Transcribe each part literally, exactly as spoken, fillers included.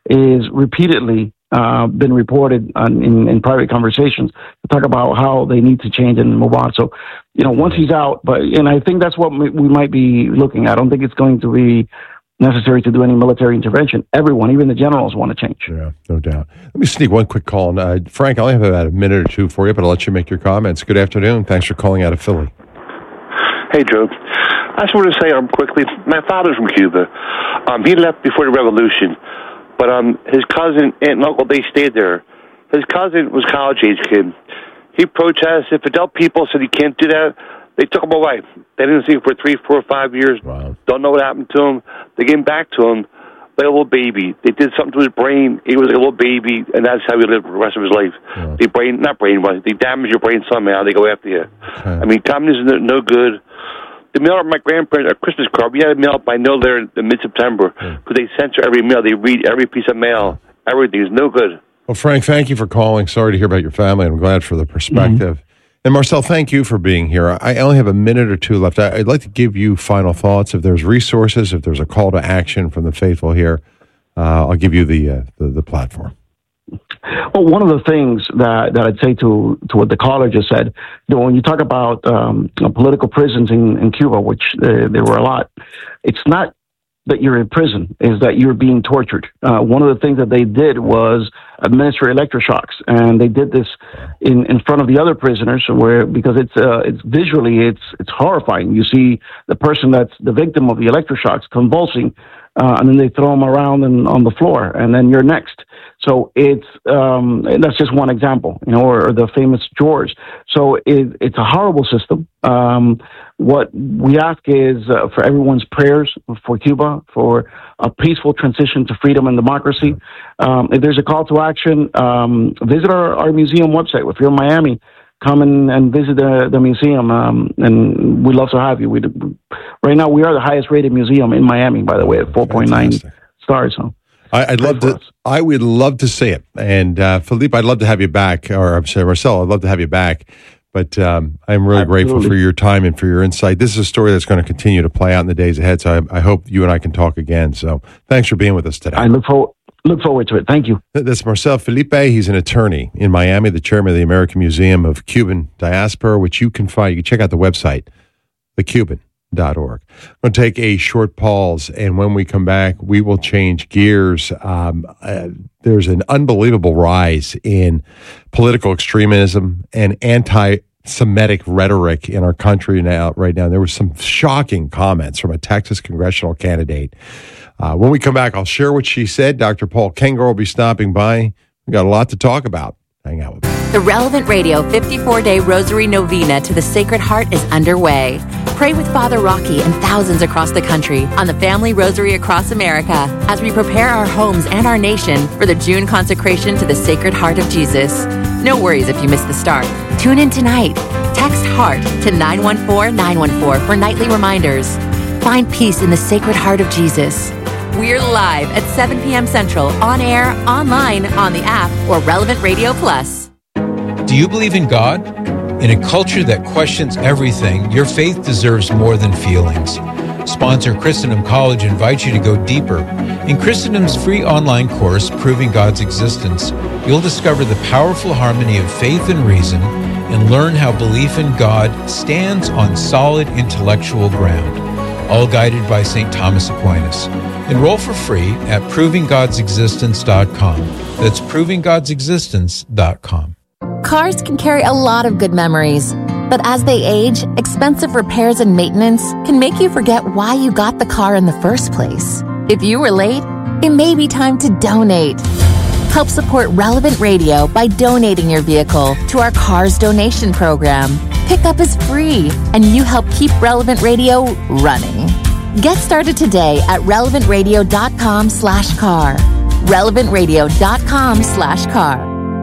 is repeatedly uh, been reported on, in, in private conversations to talk about how they need to change and move on. So, you know, once he's out, but and I think that's what we might be looking at. I don't think it's going to be necessary to do any military intervention. Everyone, even the generals, want to change. Yeah, no doubt. Let me sneak one quick call. And, uh, Frank, I only have about a minute or two for you, but I'll let you make your comments. Good afternoon. Thanks for calling out of Philly. Hey, Joe. I just want to say um, quickly, my father's from Cuba. Um, he left before the revolution, but um, his cousin, aunt and uncle, they stayed there. His cousin was a college-age kid. He protested. Fidel people said he can't do that. They took him away. They didn't see him for three, four, five years. Wow. Don't know what happened to him. They came back to him like a little baby. They did something to his brain. He was like a little baby, and that's how he lived the rest of his life. Yeah. They brain, not brainwash. They damage your brain somehow. They go after you. Okay. I mean, communism is no good. They mail out my grandparents a Christmas card. We had it mailed by mail there in mid-September because yeah. they censor every mail. They read every piece of mail. Everything is no good. Well, Frank, thank you for calling. Sorry to hear about your family. I'm glad for the perspective. Mm-hmm. And Marcel, thank you for being here. I only have a minute or two left. I'd like to give you final thoughts. If there's resources, if there's a call to action from the faithful here, uh, I'll give you the, uh, the the platform. Well, one of the things that, that I'd say to, to what the caller just said, you know, when you talk about um, political prisons in, in Cuba, which uh, there were a lot, it's not that you're in prison, is that you're being tortured. Uh, one of the things that they did was administer electroshocks, and they did this in, in front of the other prisoners, where because it's uh, it's visually it's it's horrifying. You see the person that's the victim of the electroshocks convulsing, uh, and then they throw them around and on the floor, and then you're next. So it's um, that's just one example, you know, or, or the famous George. So it, it's a horrible system. Um, what we ask is uh, for everyone's prayers for Cuba, for a peaceful transition to freedom and democracy. Um, if there's a call to action, um, visit our, our museum website. If you're in Miami, come and, and visit the, the museum, um, and we'd love to have you. We right now we are the highest rated museum in Miami, by the way, at four point nine stars. So. I, I'd love to. I would love to see it. And uh, Philippe, I'd love to have you back. Or I'm sorry, Marcel, I'd love to have you back. But um, I'm really Absolutely. grateful for your time and for your insight. This is a story that's going to continue to play out in the days ahead. So I, I hope you and I can talk again. So thanks for being with us today. I look forward. Look forward to it. Thank you. That's Marcel Felipe. He's an attorney in Miami, the chairman of the American Museum of Cuban Diaspora, which you can find. You can check out the website, the cuban dot org. I'm going to take a short pause, and when we come back, we will change gears. Um, uh, there's an unbelievable rise in political extremism and anti-Semitic rhetoric in our country now. Right now, there were some shocking comments from a Texas congressional candidate. Uh, when we come back, I'll share what she said. Doctor Paul Kengor will be stopping by. We've got a lot to talk about. Hang out with me. The Relevant Radio fifty-four day Rosary Novena to the Sacred Heart is underway. Pray with Father Rocky and thousands across the country on the Family Rosary Across America as we prepare our homes and our nation for the June consecration to the Sacred Heart of Jesus. No worries if you miss the start. Tune in tonight. Text HEART to nine one four nine one four for nightly reminders. Find peace in the Sacred Heart of Jesus. We're live at seven p.m. Central, on air, online, on the app, or Relevant Radio Plus. Do you believe in God? In a culture that questions everything, your faith deserves more than feelings. Sponsor Christendom College invites you to go deeper. In Christendom's free online course, Proving God's Existence, you'll discover the powerful harmony of faith and reason and learn how belief in God stands on solid intellectual ground, all guided by Saint Thomas Aquinas. Enroll for free at proving gods existence dot com. That's proving gods existence dot com. Cars can carry a lot of good memories, but as they age, expensive repairs and maintenance can make you forget why you got the car in the first place. If you were late, it may be time to donate. Help support Relevant Radio by donating your vehicle to our Cars Donation Program. Pickup is free, and you help keep Relevant Radio running. Get started today at relevant radio dot com slash car. relevant radio dot com slash car.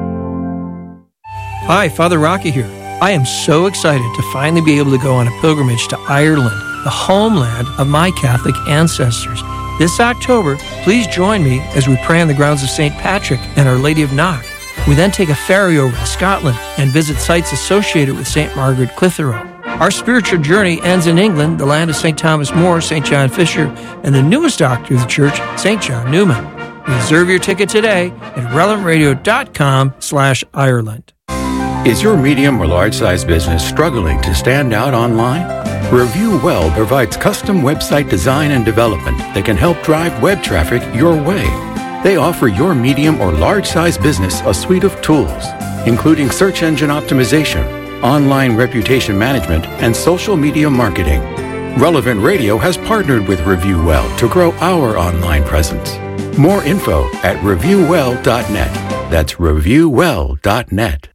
Hi, Father Rocky here. I am so excited to finally be able to go on a pilgrimage to Ireland, the homeland of my Catholic ancestors. This October, please join me as we pray on the grounds of Saint Patrick and Our Lady of Knock. We then take a ferry over to Scotland and visit sites associated with Saint Margaret Clitheroe. Our spiritual journey ends in England, the land of Saint Thomas More, Saint John Fisher, and the newest doctor of the Church, Saint John Newman. Reserve your ticket today at relevant radio dot com slash Ireland. Is your medium or large-size business struggling to stand out online? Review Well provides custom website design and development that can help drive web traffic your way. They offer your medium or large-size business a suite of tools, including search engine optimization, online reputation management, and social media marketing. Relevant Radio has partnered with Review Well to grow our online presence. More info at review well dot net. That's review well dot net.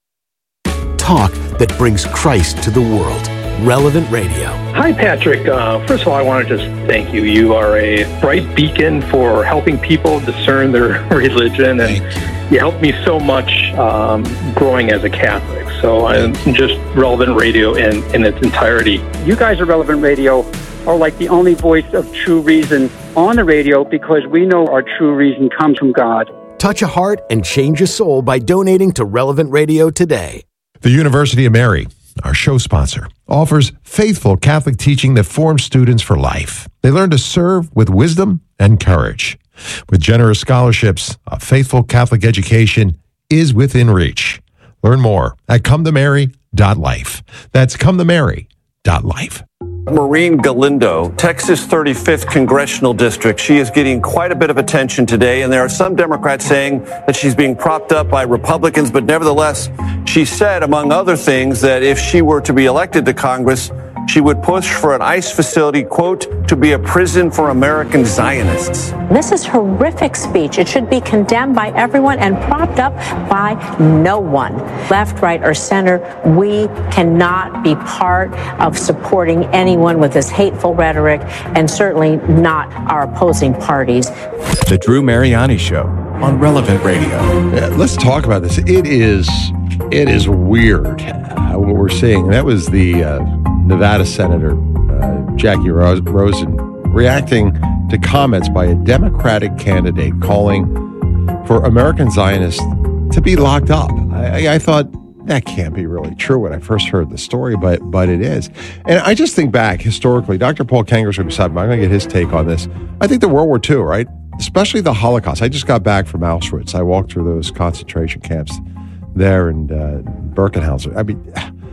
Talk that brings Christ to the world. Relevant Radio. Hi, Patrick. Uh, first of all, I want to just thank you. You are a bright beacon for helping people discern their religion, and you. you helped me so much um, growing as a Catholic. So I'm just Relevant Radio in, in its entirety. You guys at Relevant Radio are like the only voice of true reason on the radio, because we know our true reason comes from God. Touch a heart and change a soul by donating to Relevant Radio today. The University of Mary, our show sponsor, offers faithful Catholic teaching that forms students for life. They learn to serve with wisdom and courage. With generous scholarships, a faithful Catholic education is within reach. Learn more at come to mary dot life. That's come to mary dot life. Maureen Galindo, Texas thirty-fifth Congressional District. She is getting quite a bit of attention today, and there are some Democrats saying that she's being propped up by Republicans, but nevertheless, she said, among other things, that if she were to be elected to Congress, she would push for an ICE facility, quote, to be a prison for American Zionists. This is horrific speech. It should be condemned by everyone and propped up by no one. Left, right, or center, we cannot be part of supporting anyone with this hateful rhetoric, and certainly not our opposing parties. The Drew Mariani Show on Relevant Radio. Yeah, let's talk about this. It is, it is weird uh, what we're seeing. That was the uh, Nevada Senator uh, Jackie Ros- Rosen reacting to comments by a Democratic candidate calling for American Zionists to be locked up. I, I thought that can't be really true when I first heard the story, but but it is. And I just think back historically. Doctor Paul Kanger's going to be beside me. I'm going to get his take on this. I think the World War Two, right? Especially the Holocaust. I just got back from Auschwitz. I walked through those concentration camps there in uh, Birkenhausen. I mean,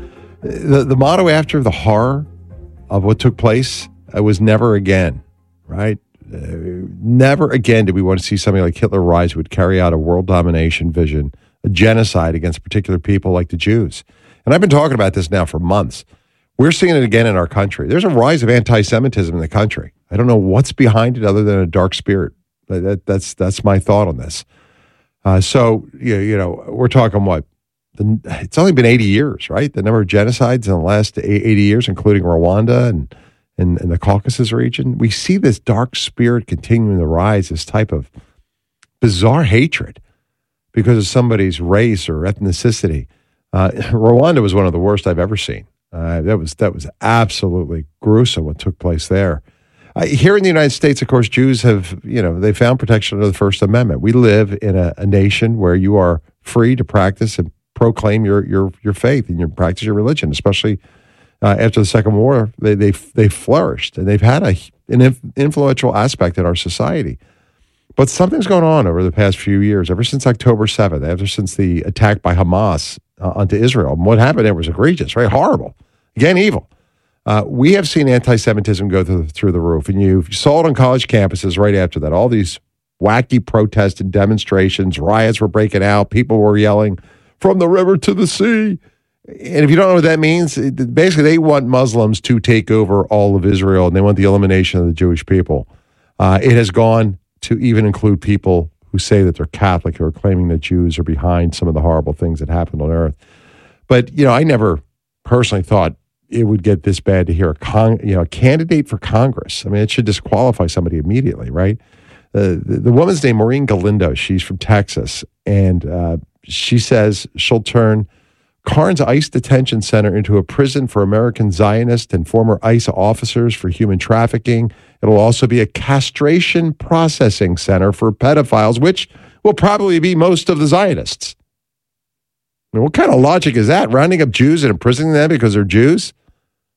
the, the motto after the horror of what took place uh, was never again, right? Uh, never again did we want to see something like Hitler rise who would carry out a world domination vision, a genocide against particular people like the Jews. And I've been talking about this now for months. We're seeing it again in our country. There's a rise of anti-Semitism in the country. I don't know what's behind it other than a dark spirit. That, that's that's my thought on this. Uh, so, you, you know, we're talking what? The, it's only been eighty years, right? The number of genocides in the last eighty years, including Rwanda and, and, and the Caucasus region. We see this dark spirit continuing to rise, this type of bizarre hatred because of somebody's race or ethnicity. Uh, Rwanda was one of the worst I've ever seen. Uh, that was that was absolutely gruesome what took place there. Uh, here in the United States, of course, Jews have, you know, they found protection under the First Amendment. We live in a, a nation where you are free to practice and proclaim your your your faith and your practice your religion. Especially uh, after the Second War, they they they flourished and they've had a an inf- influential aspect in our society. But something's going on over the past few years, ever since October seventh, ever since the attack by Hamas uh, onto Israel. And what happened there was egregious, right? Horrible, again, evil. Uh, we have seen anti-Semitism go through, through the roof, and you saw it on college campuses right after that. All these wacky protests and demonstrations, riots were breaking out, people were yelling, from the river to the sea. And if you don't know what that means, it, basically they want Muslims to take over all of Israel, and they want the elimination of the Jewish people. Uh, it has gone to even include people who say that they're Catholic, who are claiming that Jews are behind some of the horrible things that happened on earth. But, you know, I never personally thought it would get this bad to hear a con, you know, a candidate for Congress. I mean, it should disqualify somebody immediately, right? Uh, the, the woman's name, Maureen Galindo. She's from Texas, and uh, she says she'll turn Karnes ICE Detention Center into a prison for American Zionists and former ICE officers for human trafficking. It'll also be a castration processing center for pedophiles, which will probably be most of the Zionists. I mean, what kind of logic is that? Rounding up Jews and imprisoning them because they're Jews?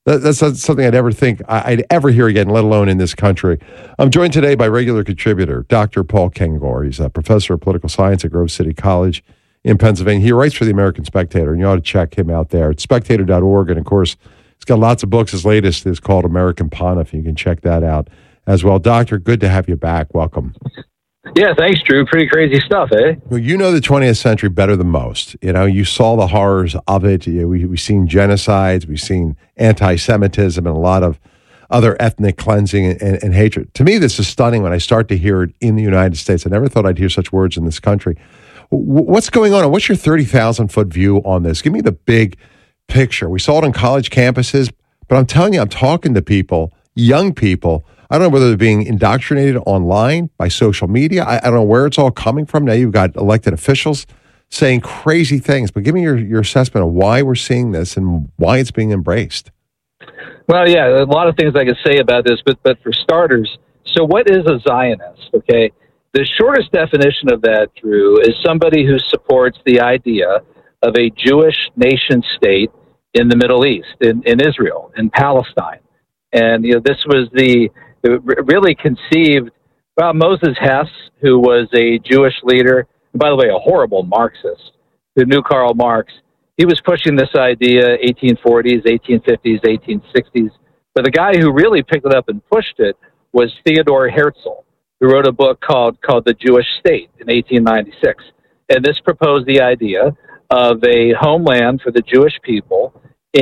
That, that's not something I'd ever think I'd ever hear again, let alone in this country. I'm joined today by regular contributor, Doctor Paul Kengor. He's a professor of political science at Grove City College in Pennsylvania. He writes for the American Spectator, and you ought to check him out there. It's spectator dot org, and of course, he's got lots of books. His latest is called American Pontiff. You can check that out as well. Doctor, good to have you back. Welcome. Yeah, thanks, Drew. Pretty crazy stuff, eh? Well, you know the twentieth century better than most. You know, you saw the horrors of it. You know, we, we've seen genocides, we've seen anti-Semitism, and a lot of other ethnic cleansing and, and, and hatred. To me, this is stunning when I start to hear it in the United States. I never thought I'd hear such words in this country. W- what's going on? What's your thirty thousand foot view on this? Give me the big picture. We saw it on college campuses, but I'm telling you, I'm talking to people, young people. I don't know whether they're being indoctrinated online by social media. I, I don't know where it's all coming from. Now you've got elected officials saying crazy things, but give me your, your assessment of why we're seeing this and why it's being embraced. Well, yeah, a lot of things I could say about this, but but for starters, so what is a Zionist? Okay, the shortest definition of that, Drew, is somebody who supports the idea of a Jewish nation state in the Middle East, in, in Israel, in Palestine. And, you know, this was the really conceived, well, Moses Hess, who was a Jewish leader, and by the way, a horrible Marxist, who knew Karl Marx. He was pushing this idea eighteen forties, eighteen fifties, eighteen sixties. But the guy who really picked it up and pushed it was Theodor Herzl, who wrote a book called, called The Jewish State in eighteen ninety-six. And this proposed the idea of a homeland for the Jewish people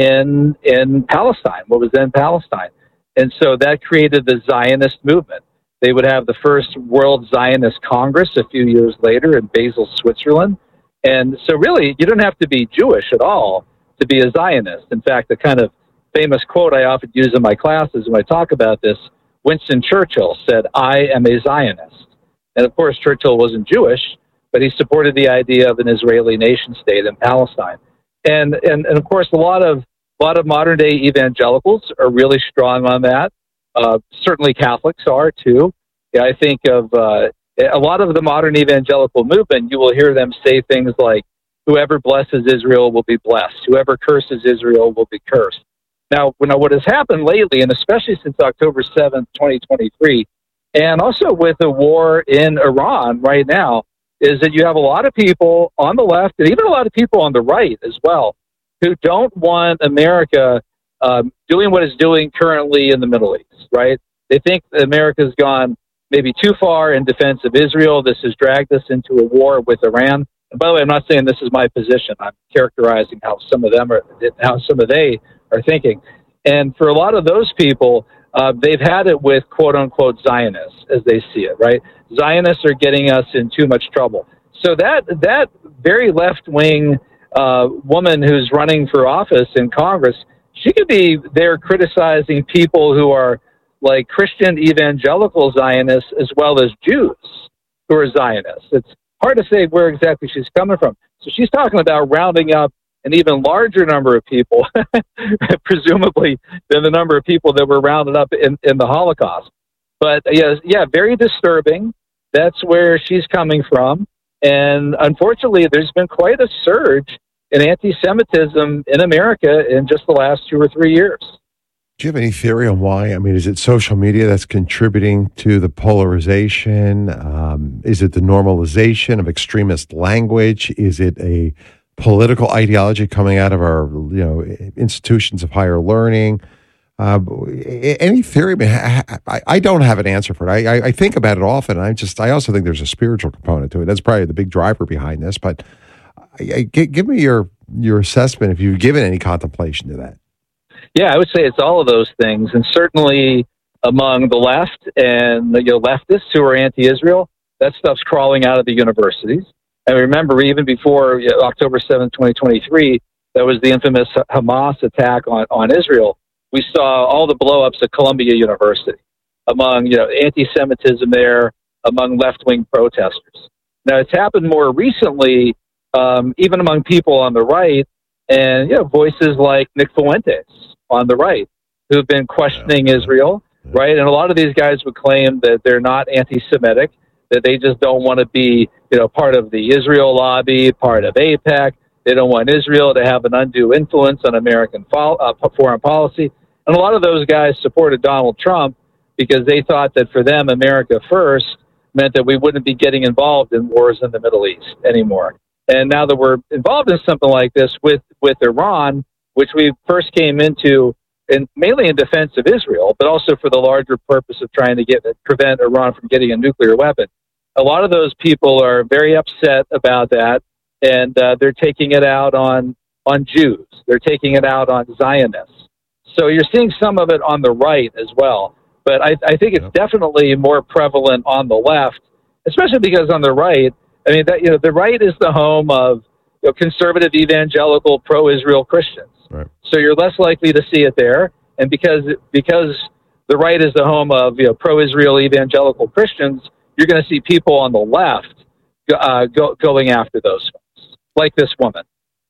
in in Palestine, what was then Palestine. And so that created the Zionist movement. They would have the first World Zionist Congress a few years later in Basel, Switzerland. And so really, you don't have to be Jewish at all to be a Zionist. In fact, the kind of famous quote I often use in my classes when I talk about this, Winston Churchill said, "I am a Zionist." And of course, Churchill wasn't Jewish, but he supported the idea of an Israeli nation state in Palestine. And, and, and of course, a lot of A lot of modern-day evangelicals are really strong on that. Uh, certainly Catholics are, too. Yeah, I think of uh, a lot of the modern evangelical movement, you will hear them say things like, whoever blesses Israel will be blessed. Whoever curses Israel will be cursed. Now, what has happened lately, and especially since October seventh, twenty twenty-three, and also with the war in Iran right now, is that you have a lot of people on the left, and even a lot of people on the right as well, who don't want America um, doing what it's doing currently in the Middle East, right? They think that America's gone maybe too far in defense of Israel. This has dragged us into a war with Iran. And by the way, I'm not saying this is my position. I'm characterizing how some of them are, how some of they are thinking. And for a lot of those people, uh, they've had it with quote unquote Zionists as they see it, right? Zionists are getting us in too much trouble. So that that very left wing Uh, woman who's running for office in Congress, she could be there criticizing people who are like Christian evangelical Zionists as well as Jews who are Zionists. It's hard to say where exactly she's coming from. So she's talking about rounding up an even larger number of people, presumably, than the number of people that were rounded up in, in the Holocaust. But yeah, yeah, very disturbing. That's where she's coming from. And unfortunately, there's been quite a surge in anti-Semitism in America in just the last two or three years. Do you have any theory on why? I mean, is it social media that's contributing to the polarization? Um, is it the normalization of extremist language? Is it a political ideology coming out of our, you know, institutions of higher learning? Uh, any theory? I, mean, I, I don't have an answer for it. I, I think about it often. I just, I also think there's a spiritual component to it. That's probably the big driver behind this. But I, I, give me your your assessment if you've given any contemplation to that. Yeah, I would say it's all of those things, and certainly among the left and the you know, leftists who are anti-Israel, that stuff's crawling out of the universities. And remember, even before you know, October seventh, twenty twenty-three, that was the infamous Hamas attack on, on Israel. We saw all the blow-ups at Columbia University among, you know, anti-Semitism there, among left-wing protesters. Now, it's happened more recently, um, even among people on the right, and, you know, voices like Nick Fuentes on the right, who've been questioning Israel, right? And a lot of these guys would claim that they're not anti-Semitic, that they just don't want to be, you know, part of the Israel lobby, part of AIPAC. They don't want Israel to have an undue influence on American fo- uh, foreign policy. And a lot of those guys supported Donald Trump because they thought that for them, America first meant that we wouldn't be getting involved in wars in the Middle East anymore. And now that we're involved in something like this with, with Iran, which we first came into in, mainly in defense of Israel, but also for the larger purpose of trying to get prevent Iran from getting a nuclear weapon. A lot of those people are very upset about that, and uh, they're taking it out on, on Jews. They're taking it out on Zionists. So you're seeing some of it on the right as well. But I, I think it's yep. definitely more prevalent on the left, especially because on the right, I mean, that, you know, the right is the home of you know, conservative, evangelical, pro-Israel Christians. Right. So you're less likely to see it there. And because because the right is the home of you know, pro-Israel, evangelical Christians, you're going to see people on the left uh, go, going after those folks, like this woman.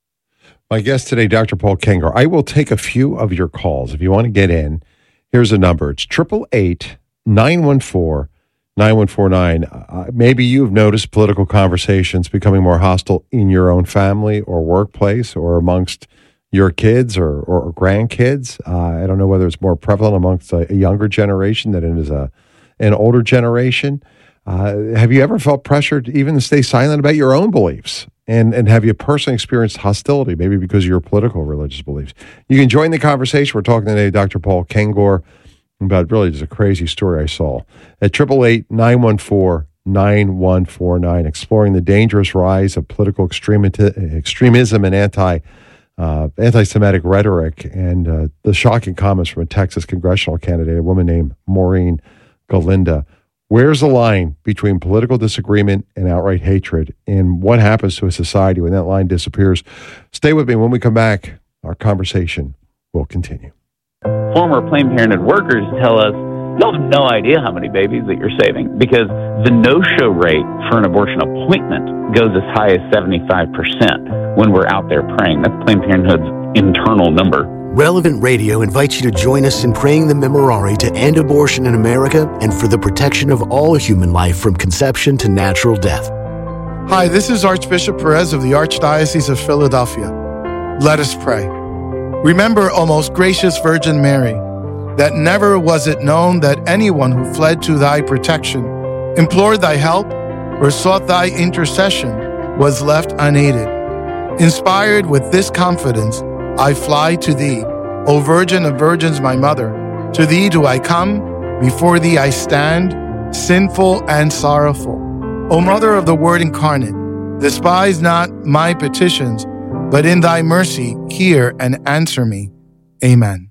My guest today, Doctor Paul Kengor. I will take a few of your calls. If you want to get in, here's a number. It's eight eight eight, nine one four, nine one four nine. Uh, maybe you've noticed political conversations becoming more hostile in your own family or workplace or amongst your kids or, or grandkids. Uh, I don't know whether it's more prevalent amongst a, a younger generation than it is a, an older generation. Uh, have you ever felt pressured even to stay silent about your own beliefs? And and have you personally experienced hostility, maybe because of your political religious beliefs? You can join the conversation. We're talking today to Doctor Paul Kengor about really just a crazy story I saw. At eight eight eight, nine one four, nine one four nine, exploring the dangerous rise of political extremi- extremism and anti, uh, anti-Semitic rhetoric, and uh, the shocking comments from a Texas congressional candidate, a woman named Maureen Galinda. Where's the line between political disagreement and outright hatred, and what happens to a society when that line disappears? Stay with me. When we come back, our conversation will continue. Former Planned Parenthood workers tell us, you'll have no idea how many babies that you're saving, because the no-show rate for an abortion appointment goes as high as seventy-five percent when we're out there praying. That's Planned Parenthood's internal number. Relevant Radio invites you to join us in praying the Memorare to end abortion in America and for the protection of all human life from conception to natural death. Hi, this is Archbishop Perez of the Archdiocese of Philadelphia. Let us pray. Remember, O most gracious Virgin Mary, that never was it known that anyone who fled to thy protection, implored thy help, or sought thy intercession was left unaided. Inspired with this confidence, I fly to thee, O Virgin of Virgins, my mother. To thee do I come, before thee I stand, sinful and sorrowful. O Mother of the Word incarnate, despise not my petitions, but in thy mercy hear and answer me. Amen.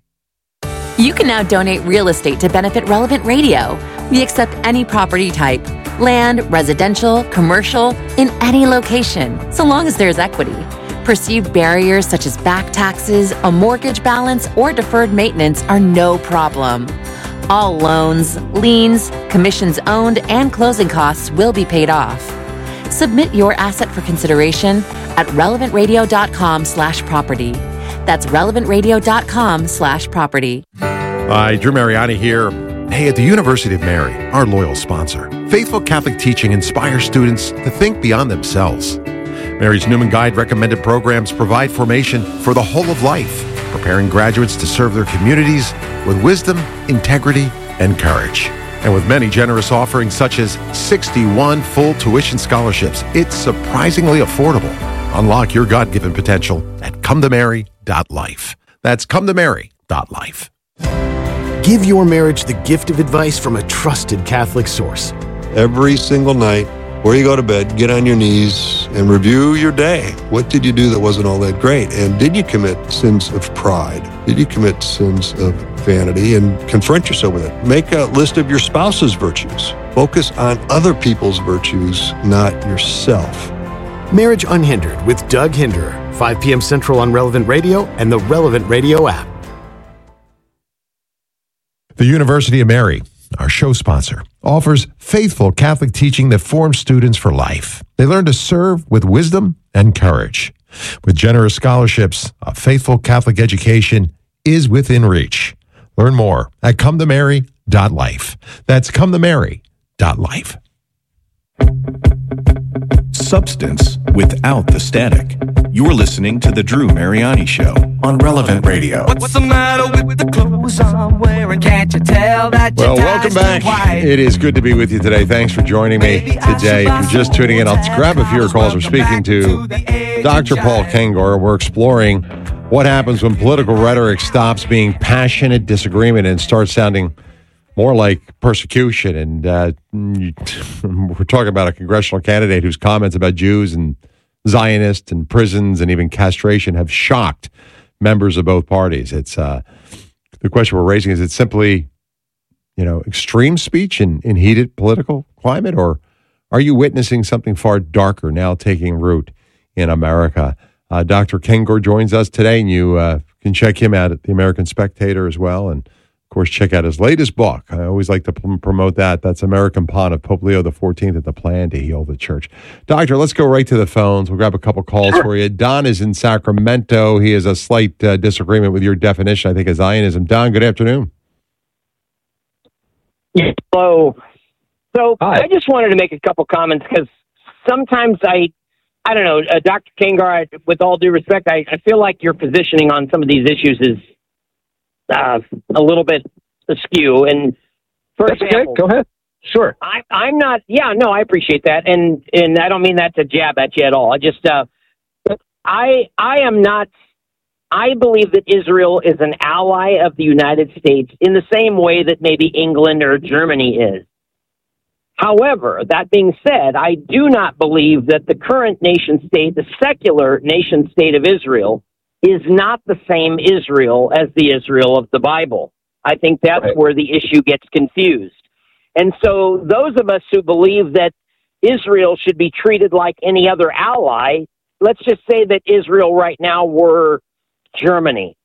You can now donate real estate to benefit Relevant Radio. We accept any property type, land, residential, commercial, in any location, so long as there's equity. Perceived barriers such as back taxes, a mortgage balance, or deferred maintenance are no problem. All loans, liens, commissions owned, and closing costs will be paid off. Submit your asset for consideration at relevantradio.com slash property. That's relevantradio.com slash property. Hi, Drew Mariani here. Hey, at the University of Mary, our loyal sponsor, faithful Catholic teaching inspires students to think beyond themselves. Mary's Newman Guide recommended programs provide formation for the whole of life, preparing graduates to serve their communities with wisdom, integrity, and courage. And with many generous offerings such as sixty-one full tuition scholarships, it's surprisingly affordable. Unlock your God-given potential at come to mary dot life. That's come to mary dot life. Give your marriage the gift of advice from a trusted Catholic source. Every single night, before you go to bed, get on your knees and review your day. What did you do that wasn't all that great? And did you commit sins of pride? Did you commit sins of vanity? And confront yourself with it. Make a list of your spouse's virtues. Focus on other people's virtues, not yourself. Marriage Unhindered with Doug Hinderer, five p.m. Central on Relevant Radio and the Relevant Radio app. The University of Mary, our show sponsor, offers faithful Catholic teaching that forms students for life. They learn to serve with wisdom and courage. With generous scholarships, a faithful Catholic education is within reach. Learn more at come to mary dot life. That's come to mary dot life. Substance without the static. You're listening to The Drew Mariani Show on Relevant Radio. What's the matter with the clothes I'm wearing? Can't you tell that Well, welcome back. It is good to be with you today. Thanks for joining me today. If you're just tuning in, I'll grab a few of your calls. We're speaking to Doctor Paul Kengor. We're exploring what happens when political rhetoric stops being passionate disagreement and starts sounding more like persecution. And uh, we're talking about a congressional candidate whose comments about Jews and Zionists and prisons and even castration have shocked members of both parties. It's uh, the question we're raising, is it simply, you know, extreme speech in, in heated political climate, or are you witnessing something far darker now taking root in America? Uh, Doctor Kengor joins us today, and you uh, can check him out at the American Spectator as well. And, of course, check out his latest book. I always like to p- promote that. That's American Pawn of Pope Leo the fourteenth and the Plan to Heal the Church. Doctor, let's go right to the phones. We'll grab a couple calls sure. for you. Don is in Sacramento. He has a slight uh, disagreement with your definition, I think, of Zionism. Don, good afternoon. Hello. So Hi. I just wanted to make a couple comments because sometimes I, I don't know, uh, Doctor Kengor, I, with all due respect, I, I feel like your positioning on some of these issues is uh, a little bit askew. And for That's example, okay. Go ahead. Sure. I, I'm not. Yeah, no, I appreciate that, and and I don't mean that to jab at you at all. I just, uh, I I am not. I believe that Israel is an ally of the United States in the same way that maybe England or Germany is. However, that being said, I do not believe that the current nation state, the secular nation state of Israel, is not the same Israel as the Israel of the Bible. I think that's right. where the issue gets confused. And so those of us who believe that Israel should be treated like any other ally, let's just say that Israel right now were Germany.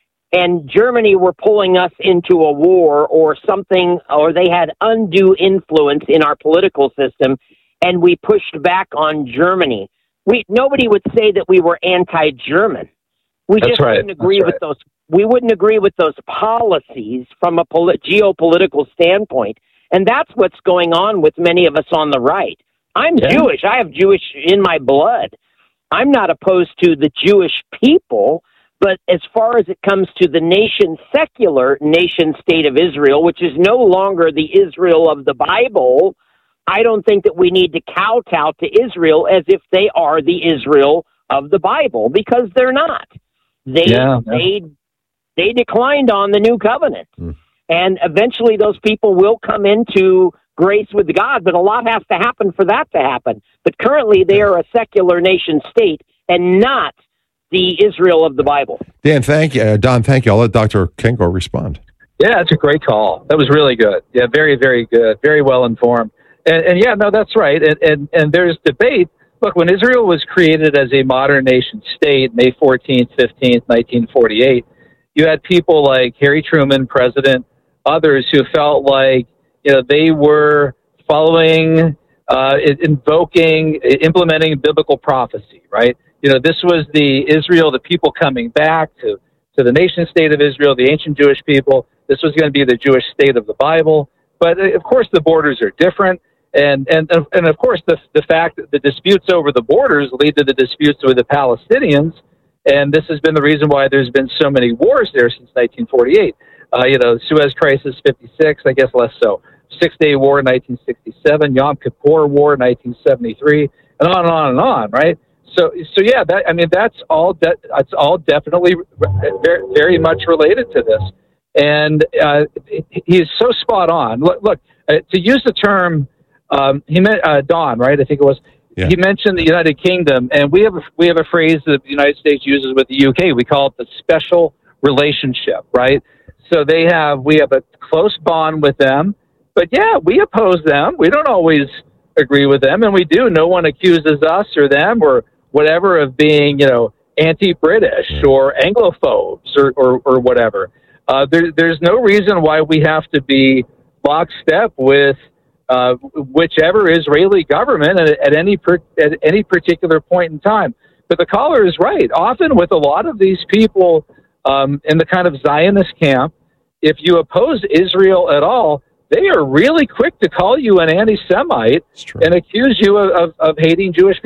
And Germany were pulling us into a war or something, or they had undue influence in our political system, and we pushed back on Germany. We nobody would say that we were anti-German. We That's just right. wouldn't agree That's with right. those. We wouldn't agree with those policies from a polit- geopolitical standpoint, and that's what's going on with many of us on the right. I'm yeah. Jewish. I have Jewish in my blood. I'm not opposed to the Jewish people. But as far as it comes to the nation, secular nation state of Israel, which is no longer the Israel of the Bible, I don't think that we need to kowtow to Israel as if they are the Israel of the Bible, because they're not. They yeah, yeah. they they declined on the new covenant. Mm. And eventually those people will come into grace with God, but a lot has to happen for that to happen. But currently they are a secular nation state and not the Israel of the Bible. Dan, thank you. Uh, Don, thank you. I'll let Doctor Kengor respond. Yeah, that's a great call. That was really good. Yeah, very, very good. Very well informed. And, and yeah, no, that's right. And, and and there's debate. Look, when Israel was created as a modern nation state, May fourteenth, fifteenth, nineteen forty-eight, you had people like Harry Truman, president, others who felt like, you know, they were following, uh, invoking, implementing biblical prophecy, right? You know, this was the Israel, the people coming back to, to the nation state of Israel, the ancient Jewish people. This was going to be the Jewish state of the Bible. But, of course, the borders are different. And, and, and of course, the, the fact that the disputes over the borders lead to the disputes with the Palestinians. And this has been the reason why there's been so many wars there since nineteen forty-eight. Uh, you know, Suez Crisis, fifty-six, I guess less so. Six-Day War, nineteen sixty-seven. Yom Kippur War, nineteen seventy-three. And on and on and on, right? So, so yeah, that, I mean, that's all, de- that's all definitely very, very much related to this. And uh, he is so spot on. Look, look uh, to use the term, um, he meant uh, Don, right? I think it was. Yeah. He mentioned the United Kingdom, and we have a, we have a phrase that the United States uses with the U K. We call it the special relationship, right? So they have we have a close bond with them, but yeah, we oppose them. We don't always agree with them, and we do. No one accuses us or them or whatever of being, you know, anti-British or Anglophobes or, or, or whatever. Uh, there, there's no reason why we have to be lockstep with uh, whichever Israeli government at, at any per, at any particular point in time. But the caller is right. Often with a lot of these people um, in the kind of Zionist camp, if you oppose Israel at all, they are really quick to call you an anti-Semite and accuse you of, of, of hating Jewish people.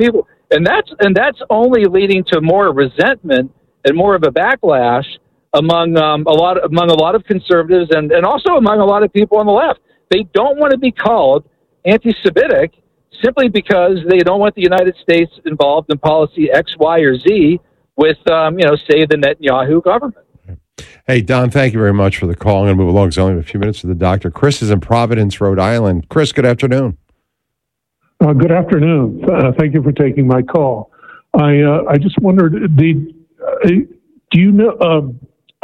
And that's and that's only leading to more resentment and more of a backlash among um, a lot among a lot of conservatives and, and also among a lot of people on the left. They don't want to be called anti-Semitic simply because they don't want the United States involved in policy X, Y, or Z with, um, you know, say the Netanyahu government. Hey, Don, thank you very much for the call. I'm going to move along because I only have a few minutes with the doctor. Chris is in Providence, Rhode Island. Chris, good afternoon. Uh, good afternoon. Uh, thank you for taking my call. I uh, I just wondered, the, uh, do you know, um,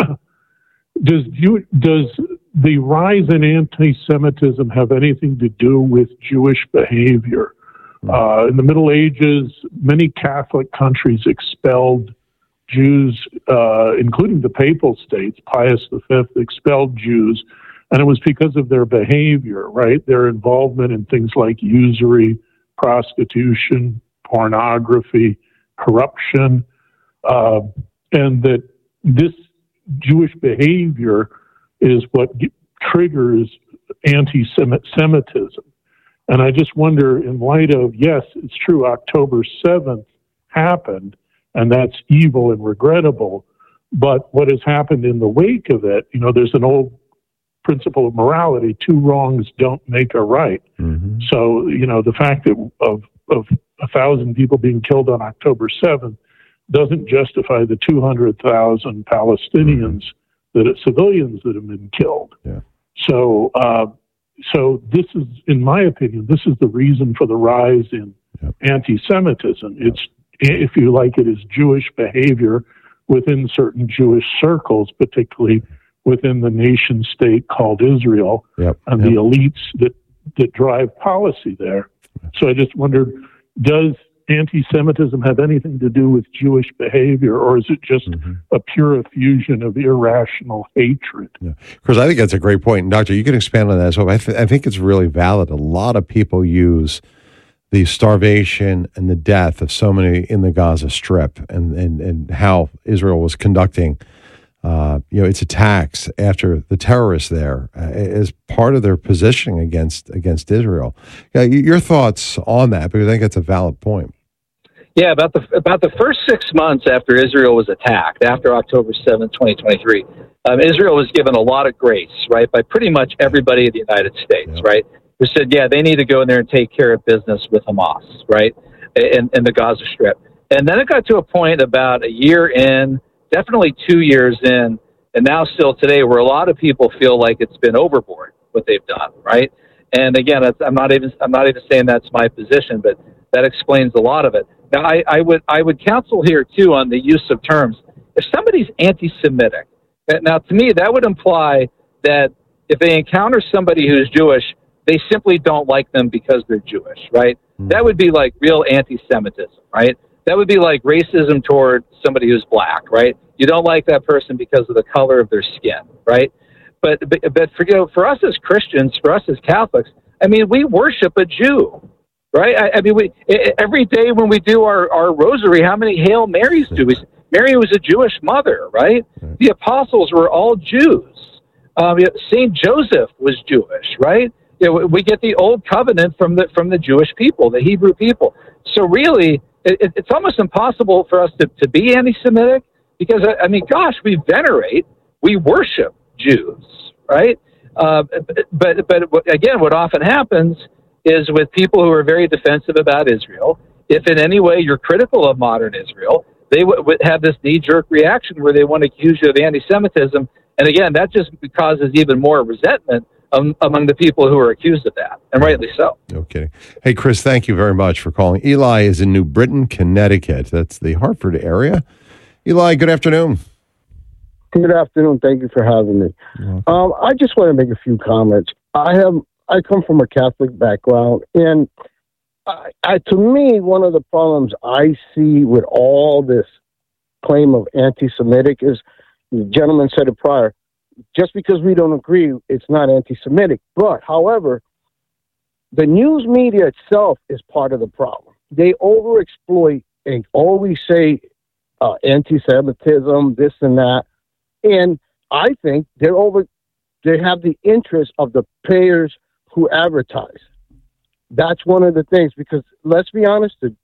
does you does the rise in anti-Semitism have anything to do with Jewish behavior? Uh, in the Middle Ages, many Catholic countries expelled Jews, uh, including the Papal States. Pius the Fifth expelled Jews, and it was because of their behavior, right? Their involvement in things like usury, prostitution, pornography, corruption, uh, and that this Jewish behavior is what g- triggers anti-Semitism. And I just wonder, in light of, yes, it's true, October seventh happened, and that's evil and regrettable, but what has happened in the wake of it, you know, there's an old principle of morality, two wrongs don't make a right. Mm-hmm. So, you know, the fact that of, of a thousand people being killed on October seventh doesn't justify the two hundred thousand Palestinians, mm-hmm. that are civilians that have been killed. Yeah. So, uh, so this is, in my opinion, this is the reason for the rise in yep. anti-Semitism. It's, if you like, it is Jewish behavior within certain Jewish circles, particularly within the nation state called Israel, yep. and yep. the elites that, that drive policy there. So I just wondered, does anti-Semitism have anything to do with Jewish behavior, or is it just mm-hmm. a pure effusion of irrational hatred? Yeah. Because I think that's a great point. And Doctor, you can expand on that as well. I, th- I think it's really valid. A lot of people use the starvation and the death of so many in the Gaza Strip and, and, and how Israel was conducting uh, you know, its attacks after the terrorists there uh, as part of their positioning against against Israel. Yeah, your thoughts on that, because I think that's a valid point. Yeah, about the about the first six months after Israel was attacked, after October seventh, twenty twenty-three, um, Israel was given a lot of grace, right, by pretty much everybody in the United States, yeah. right, who said, yeah, they need to go in there and take care of business with Hamas, right, in, in the Gaza Strip. And then it got to a point about a year in, definitely two years in, and now still today, where a lot of people feel like it's been overboard what they've done, right? And again, I'm not even I'm not even saying that's my position, but that explains a lot of it. Now, I, I would I would counsel here too on the use of terms. If somebody's anti-Semitic, now to me that would imply that if they encounter somebody who's Jewish, they simply don't like them because they're Jewish, right? Mm-hmm. That would be like real anti-Semitism, right? That would be like racism toward somebody who's black, right? You don't like that person because of the color of their skin, right? But but, but for, you know, for us as Christians, for us as Catholics, I mean, we worship a Jew, right? I, I mean, we every day when we do our, our rosary, how many Hail Marys do we? Mary was a Jewish mother, right? The apostles were all Jews. Um, Saint Joseph was Jewish, right? You know, we get the Old Covenant from the from the Jewish people, the Hebrew people. So really, it, it's almost impossible for us to, to be anti-Semitic because, I mean, gosh, we venerate, we worship Jews, right? Uh, but, but again, what often happens is with people who are very defensive about Israel, if in any way you're critical of modern Israel, they w- would have this knee-jerk reaction where they want to accuse you of anti-Semitism. And again, that just causes even more resentment um, among the people who are accused of that, and rightly so. No kidding. Hey, Chris, thank you very much for calling. Eli is in New Britain, Connecticut. That's the Hartford area. Eli, good afternoon. Good afternoon. Thank you for having me. Um, I just want to make a few comments. I have I come from a Catholic background, and I, I, to me, one of the problems I see with all this claim of anti-Semitic is, the gentleman said it prior, just because we don't agree, it's not anti-Semitic. But, however, the news media itself is part of the problem. They overexploit and always say uh, anti-Semitism, this and that. And I think they're over, they have the interest of the payers who advertise. That's one of the things, because let's be honest, the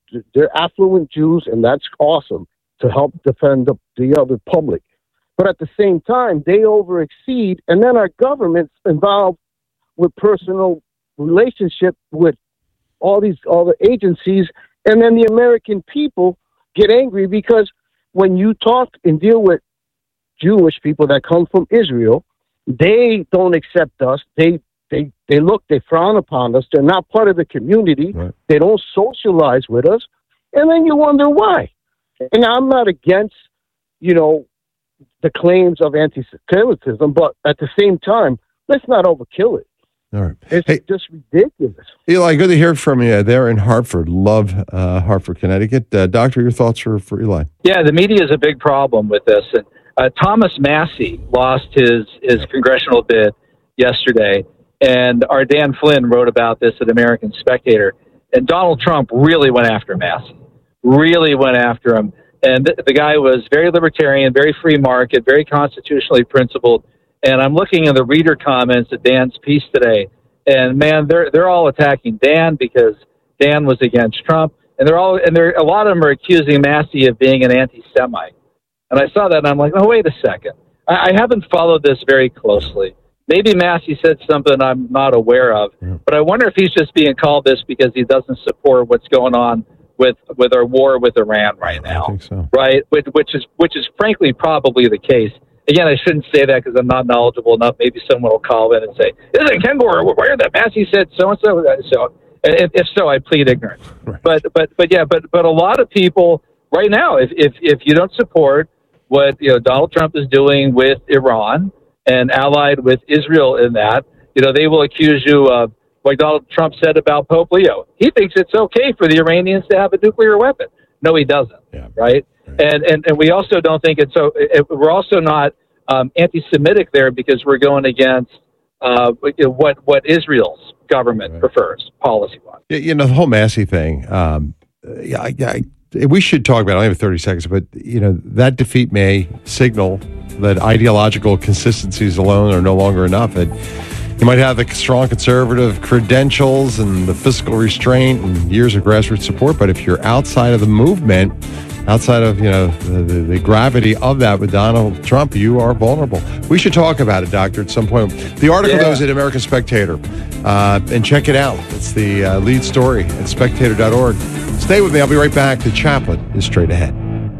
they're affluent Jews, and that's awesome to help defend the, the other public. But at the same time, they overexceed, and then our government's involved with personal relationship with all these other agencies, and then the American people get angry because when you talk and deal with Jewish people that come from Israel, they don't accept us. They they they look, they frown upon us. They're not part of the community. Right. They don't socialize with us, and then you wonder why. And I'm not against, you know, the claims of anti-Semitism, but at the same time, let's not overkill it. All right. It's hey, just ridiculous. Eli, good to hear from you there in Hartford. Love uh, Hartford, Connecticut. Uh, doctor, your thoughts for, for Eli? Yeah, the media is a big problem with this. And uh, Thomas Massie lost his, his congressional bid yesterday, and our Dan Flynn wrote about this at American Spectator. And Donald Trump really went after Massie, really went after him. And th- the guy was very libertarian, very free market, very constitutionally principled. And I'm looking at the reader comments at Dan's piece today, and man, they're they're all attacking Dan because Dan was against Trump, and they're all and they're a lot of them are accusing Massie of being an anti-Semite. And I saw that, and I'm like, oh, wait a second, I, I haven't followed this very closely. Maybe Massie said something I'm not aware of, yeah. But I wonder if he's just being called this because he doesn't support what's going on with with our war with Iran right now, I think so. Right? Which, which is which is frankly probably the case. Again, I shouldn't say that because I'm not knowledgeable enough. Maybe someone will call in and say, "Isn't Ken Gore aware that Massie said so and so?" So, if, if so, I plead ignorance. Right. But, but, but yeah, but, but a lot of people right now, if, if, if you don't support what you know Donald Trump is doing with Iran and allied with Israel in that, you know, they will accuse you of like Donald Trump said about Pope Leo. He thinks it's okay for the Iranians to have a nuclear weapon. No, he doesn't. Yeah. Right. And, and and we also don't think it's so. It, we're also not um, anti-Semitic there because we're going against uh, what what Israel's government right. prefers policy-wise. You know, the whole Massie thing. Um, yeah, I, I, we should talk about it. I only have thirty seconds, but you know that defeat may signal that ideological consistencies alone are no longer enough. That you might have the strong conservative credentials and the fiscal restraint and years of grassroots support, but if you're outside of the movement, outside of, you know, the, the, the gravity of that with Donald Trump, you are vulnerable. We should talk about it, Doctor, at some point. The article yeah. goes at American Spectator, uh, and check it out. It's the uh, lead story at spectator dot org. Stay with me. I'll be right back. The Chaplain is straight ahead.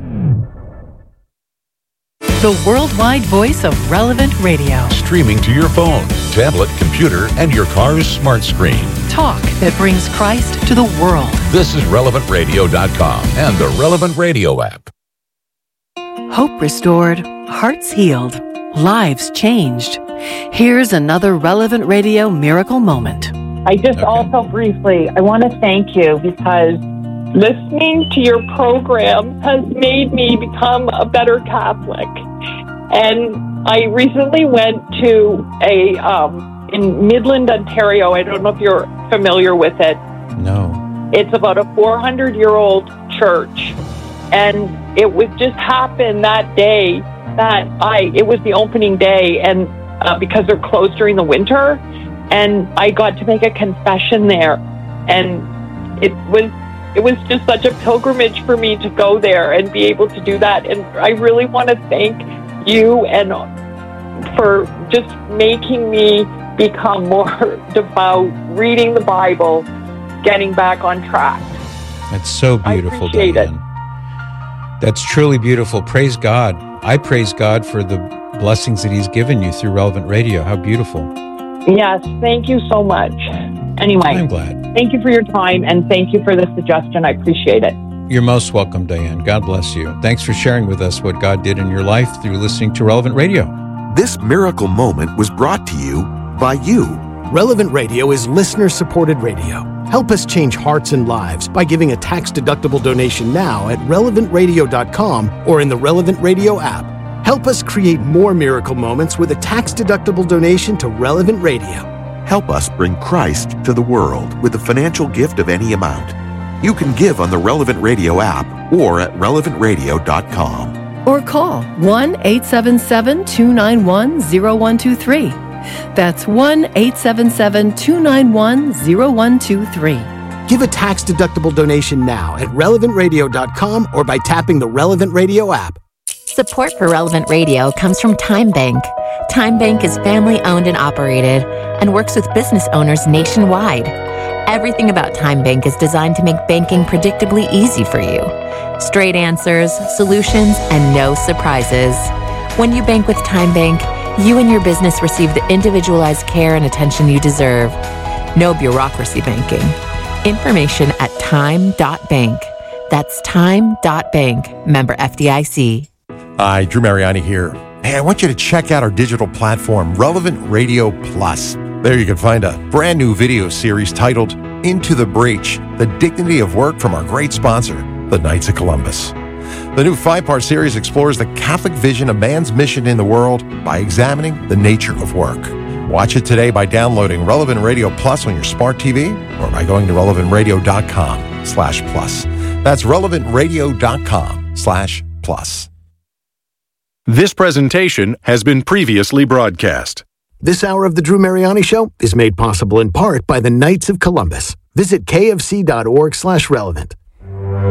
The worldwide voice of Relevant Radio. Streaming to your phone, tablet, computer, and your car's smart screen. Talk that brings Christ to the world. This is relevant radio dot com and the Relevant Radio app. Hope restored, hearts healed, lives changed. Here's another Relevant Radio miracle moment. I just okay. also briefly, I want to thank you because listening to your program has made me become a better Catholic. And I recently went to a, um, in Midland, Ontario, I don't know if you're familiar with it. No. It's about a four hundred year old church. And it would just happen that day that I, it was the opening day, and uh, because they're closed during the winter, and I got to make a confession there. And it was, It was just such a pilgrimage for me to go there and be able to do that. And I really want to thank you and for just making me become more devout, reading the Bible, getting back on track. That's so beautiful, I appreciate Diane. it. That's truly beautiful. Praise God. I praise God for the blessings that He's given you through Relevant Radio. How beautiful. Yes, thank you so much. Anyway, I'm glad. Thank you for your time, and thank you for the suggestion. I appreciate it. You're most welcome, Diane. God bless you. Thanks for sharing with us what God did in your life through listening to Relevant Radio. This miracle moment was brought to you by you. Relevant Radio is listener-supported radio. Help us change hearts and lives by giving a tax-deductible donation now at relevant radio dot com or in the Relevant Radio app. Help us create more miracle moments with a tax-deductible donation to Relevant Radio. Help us bring Christ to the world with a financial gift of any amount. You can give on the Relevant Radio app or at relevant radio dot com. Or call one eight seven seven, two nine one, zero one two three. That's one eight seven seven, two nine one, zero one two three. Give a tax-deductible donation now at relevant radio dot com or by tapping the Relevant Radio app. Support for Relevant Radio comes from Time Bank. Time Bank is family-owned and operated and works with business owners nationwide. Everything about Time Bank is designed to make banking predictably easy for you. Straight answers, solutions, and no surprises. When you bank with Time Bank, you and your business receive the individualized care and attention you deserve. No bureaucracy banking. Information at time dot bank. That's time dot bank. Member F D I C. Hi, Drew Mariani here. Hey, I want you to check out our digital platform, Relevant Radio Plus. There you can find a brand new video series titled Into the Breach, The Dignity of Work from our great sponsor, the Knights of Columbus. The new five-part series explores the Catholic vision of man's mission in the world by examining the nature of work. Watch it today by downloading Relevant Radio Plus on your smart T V or by going to relevant radio dot com slash plus. That's relevant radio dot com slash plus. This presentation has been previously broadcast. This hour of the Drew Mariani Show is made possible in part by the Knights of Columbus. Visit kfc dot org slash relevant.